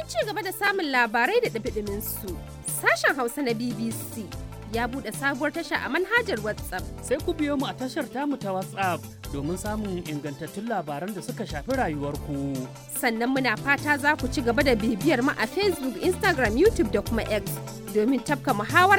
ci gaba da samun labarai da ɗumi su, sashen Hausa na BBC ya buɗe sabuwar tasha a manhajar WhatsApp. Sai ku biyo mu a tashar tamu ta WhatsApp domin samun ingantattun labaran da suka shafi rayuwarku. Sannan muna fata za ku ci gaba da bibiyar mu a Facebook, Instagram, YouTube da kuma X domin tafka muhawara